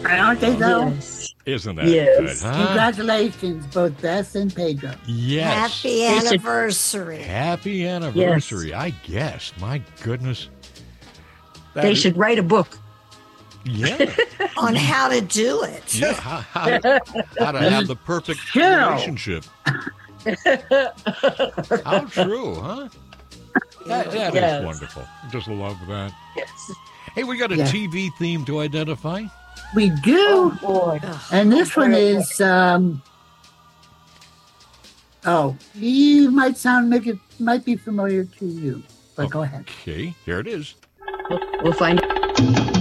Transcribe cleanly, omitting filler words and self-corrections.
Aren't they, though? Yes. Isn't that Yes. good, huh? Congratulations, both Bess and Pedro. Yes. Happy anniversary. Happy anniversary. I guess. My goodness. They should write a book. Yeah. On how to do it. Yeah. How to have the perfect Chill. relationship. How true, huh? That Yes. is wonderful. Just love that. Yes. Hey, we got a Yeah. TV theme to identify. We do. Oh, boy. And this one is, you might be familiar to you, but go ahead. Okay, here it is. We'll find out.